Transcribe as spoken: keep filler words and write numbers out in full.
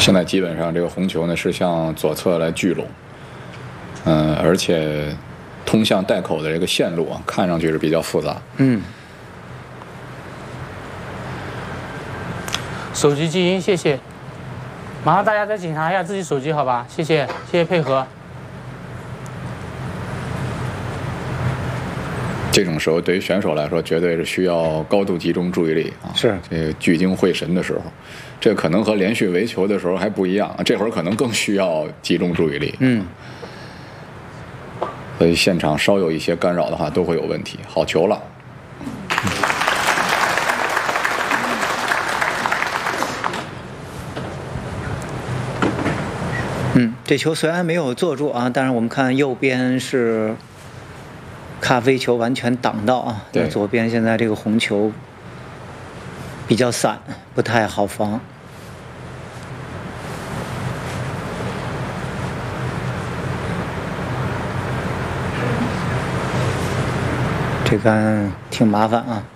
现在基本上这个红球呢是向左侧来聚拢，嗯、呃，而且通向袋口的这个线路啊，看上去是比较复杂。 嗯。 手机静音，谢谢。麻烦大家再检查一下自己手机，好吧？谢谢，谢谢配合。 这种时候对于选手来说，绝对是需要高度集中注意力啊！ 是这个聚精会神的时候，这可能和连续围球的时候还不一样，这会儿可能更需要集中注意力。 嗯。 所以现场稍有一些干扰的话，都会有问题。好球了。 嗯，这球虽然没有坐住啊，但是我们看右边是。咖啡球完全挡到啊， 对， 左边现在这个红球比较散，不太好防。这杆挺麻烦啊。